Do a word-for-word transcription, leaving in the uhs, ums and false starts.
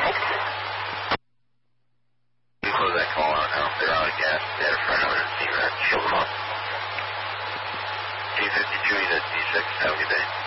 You close that call out now. They're out of gas. They had a friend over at C-Rat. Shield them up. T fifty-two, you said D six. Have a good day.